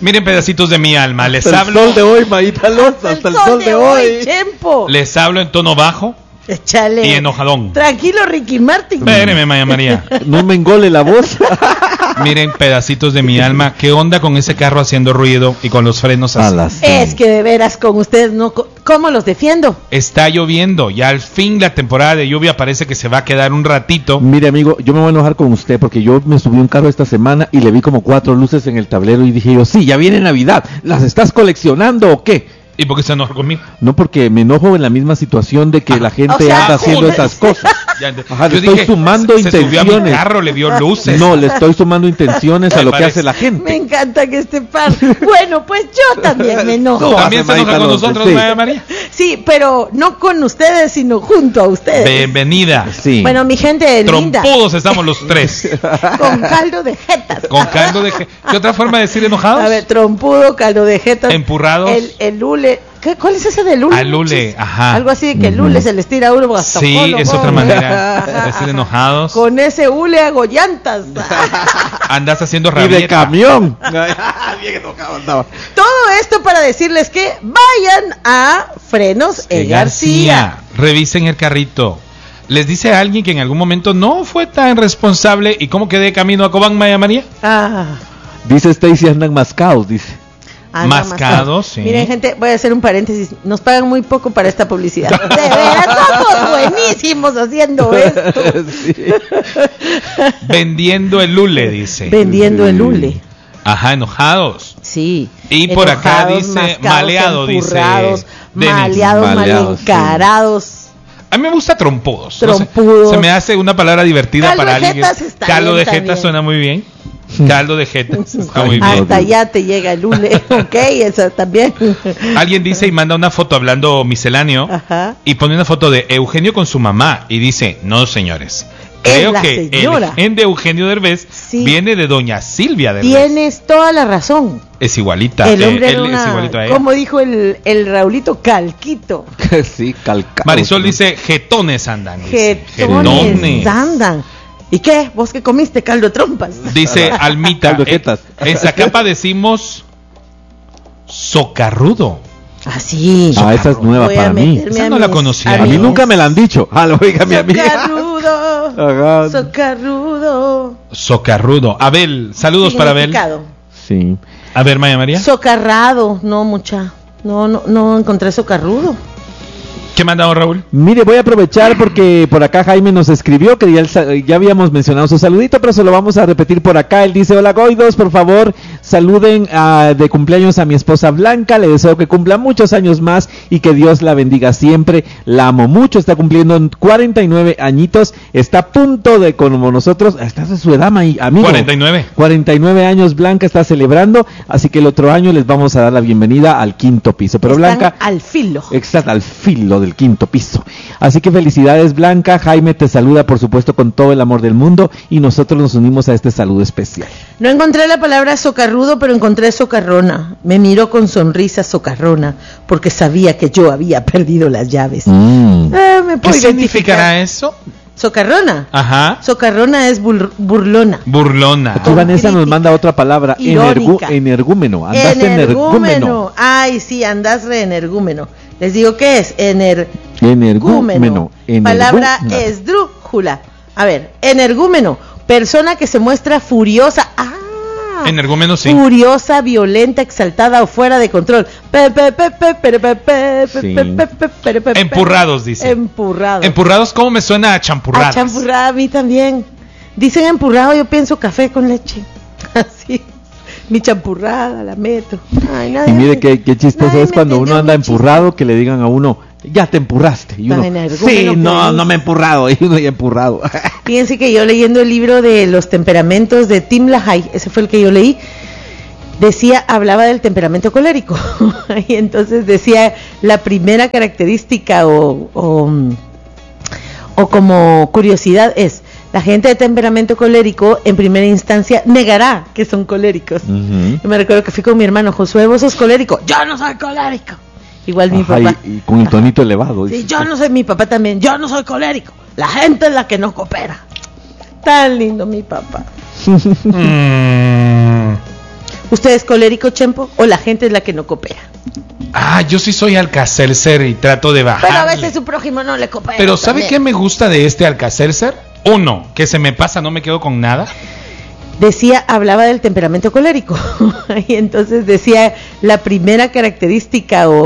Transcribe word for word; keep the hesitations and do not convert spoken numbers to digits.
Miren, pedacitos de mi alma, les hasta hablo. El sol de hoy, Maíta Alonso, hasta el sol de hoy. Chempo. Les hablo en tono bajo. Échale. Y enojadón. Tranquilo, Ricky Martin. Espéreme, Maya María. No me engole la voz. Miren, pedacitos de mi alma, ¿qué onda con ese carro haciendo ruido y con los frenos así? Alas. Es que de veras con ustedes no, ¿cómo los defiendo? Está lloviendo, ya al fin la temporada de lluvia parece que se va a quedar un ratito. Mire, amigo, yo me voy a enojar con usted porque yo me subí a un carro esta semana y le vi como cuatro luces en el tablero y dije yo, sí, ya viene Navidad, ¿las estás coleccionando o qué? ¿Y por qué se enoja conmigo? No, porque me enojo en la misma situación de que Ah, la gente o sea, anda haciendo joder. esas cosas. Ya, Ajá, le yo estoy dije, sumando se, se subió a mi intenciones. carro, le vio luces. No, le estoy sumando intenciones a Me lo que parece. hace la Me gente. encanta que este par. Bueno, pues yo también me enojo. No, También se hace enoja Maíta con Alonso, nosotros, sí. Maya María. Sí, pero no con ustedes, sino junto a ustedes. Bienvenida. Sí. Bueno, mi gente linda. Trompudos estamos los tres. Con caldo de jetas. Con caldo de... je- ¿Qué otra forma de decir enojados? A ver, trompudo, caldo de jetas. Empurrados. El, el lule. ¿Qué, ¿Cuál es ese de lule? Al lule, Muchis? ajá. Algo así de que el lule se les tira a uno hasta Sí, Polo, es otra ¿no? manera Ajá, de decir ajá. enojados. Con ese hule hago llantas. Andas haciendo Y de rabieta. camión. Bien enojado andaba. Todo esto para decirles que vayan a Frenos E. Eh, García. Revisen el carrito. Les dice a alguien que en algún momento no fue tan responsable y cómo quedé camino a Cobán, Maya María. Ah. Dice Stacy, andan mascados, dice. Anda, Mascados, sí. Miren, gente, voy a hacer un paréntesis. Nos pagan muy poco para esta publicidad. De veras, somos buenísimos haciendo esto. Sí. Vendiendo el lule, dice. Vendiendo el hule. Ajá, enojados. Sí. Y por acá Enojados, dice, mascados, maleado, dice empurrados, Denis. Maleados, mal Maleados, encarados. A mí me gusta trompudos. No sé, Trompudos. se me hace una palabra divertida Caldo para de alguien. jetas está Caldo bien de jetas también. suena muy bien. Caldo de jetas está muy Ay, bien. Hasta allá te llega el hule. Ok, eso también. Alguien dice y manda una foto hablando misceláneo Ajá. y pone una foto de Eugenio con su mamá y dice, no señores, creo la que señora. el gen de Eugenio Derbez Sí. viene de doña Silvia Derbez. Tienes toda la razón. Es igualita. El eh, hombre él era es una, igualito a ella. como dijo el, el Raulito, calquito. Sí, calcado. Marisol dice, jetones andan. dice. Jetones andan. ¿Y qué? ¿Vos qué comiste? Caldo de trompas. Dice Almita, Caldo de en, jetas. en Zacapa decimos socarrudo. Así. Ah, esa es nueva Voy a para mí. meterme Esa a no la mis- conocía. A mí Amigos. nunca me la han dicho. Ah, lo oiga mi amiga. Socarrudo. Ajá. Socarrudo. Socarrudo. Abel, saludos para Abel. Significado. Sí. A ver, Maya María. Socarrado. No, mucha. No, no, no encontré socarrudo. ¿Qué mandado Raúl? Mire, voy a aprovechar porque por acá Jaime nos escribió que ya, el sa- ya habíamos mencionado su saludito, pero se lo vamos a repetir por acá. Él dice, hola Goidos, por favor saluden a, de cumpleaños a mi esposa Blanca, le deseo que cumpla muchos años más y que Dios la bendiga siempre, la amo mucho, está cumpliendo cuarenta y nueve añitos, está a punto de, como nosotros, estás de su edad, ma- amigo. cuarenta y nueve. cuarenta y nueve años Blanca está celebrando, así que el otro año les vamos a dar la bienvenida al quinto piso, pero Están Blanca... al filo. Exacto, al filo del quinto piso. Así que felicidades Blanca, Jaime te saluda por supuesto con todo el amor del mundo y nosotros nos unimos a este saludo especial. No encontré la palabra socarrudo, pero encontré socarrona. Me miró con sonrisa socarrona, porque sabía que yo había perdido las llaves. Mm. Eh, me ¿Qué puedo significará identificar. eso? Socarrona. Ajá. Socarrona es bur- burlona. Burlona. Aquí Vanessa nos manda otra palabra, energu- Irónica. energúmeno, andaste energúmeno. Energúmeno. Ay, sí, andas re energúmeno. Les digo, ¿qué es? Energúmeno. Energúmeno. Palabra energúmeno. esdrújula. A ver, energúmeno. Persona que se muestra furiosa. Ah. Energúmeno, sí. Furiosa, violenta, exaltada o fuera de control. Pe, pe, pe, pe, pe, pe, pe, Sí. pe, pe, pe, pe, pe, pe. Empurrados, dice. Empurrados. Empurrados, ¿cómo me suena a A champurradas? champurrada a mí también. Dicen empurrado, yo pienso café con leche. Así. Mi champurrada, la meto. Ay, nadie Y mire me- qué, qué chistoso nadie es me cuando uno entendió anda mi chiste. empurrado que le digan a uno, ya te empurraste. Y Tan uno, energúmeno sí, que no, eres. no me he empurrado. Y uno ya empurrado. Fíjense que yo leyendo el libro de los temperamentos de Tim LaHaye, ese fue el que yo leí, decía, hablaba del temperamento colérico. Y entonces decía, la primera característica o, o, o como curiosidad es, la gente de temperamento colérico en primera instancia negará que son coléricos. Ujú. Yo me recuerdo que fui con mi hermano, Josué, ¿vos sos colérico? Yo no soy colérico. Igual mi Ajá, papá. y, y con el tonito elevado. Sí, dice. yo no soy, mi papá también, yo no soy colérico. La gente es la que no coopera. Tan lindo mi papá. Mm. ¿Usted es colérico, Chempo, o la gente es la que no coopera? Ah, yo sí soy Alka-Seltzer y trato de bajar. Pero a veces su prójimo no le coopera. Pero ¿sabe también. qué me gusta de este Alka-Seltzer? Uno, que se me pasa, no me quedo con nada. Decía, hablaba del temperamento colérico. Y entonces decía, la primera característica o